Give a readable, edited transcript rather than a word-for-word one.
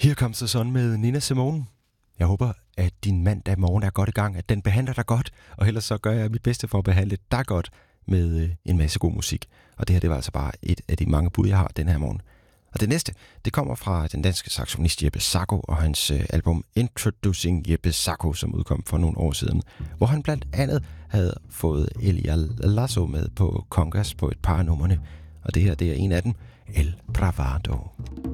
Her kom så sådan med Nina Simone. Jeg håber, at din mandag morgen er godt i gang, at den behandler dig godt, og ellers så gør jeg mit bedste for at behandle dig godt med en masse god musik. Og det her, det var altså bare et af de mange bud, jeg har den her morgen. Og det næste, det kommer fra den danske saxofonist Jeppe Sacco og hans album Introducing Jeppe Sacco, som udkom for nogle år siden, hvor han blandt andet havde fået Elia Lasso med på congas på et par af numrene. Og det her, det er en af dem, El Bravado.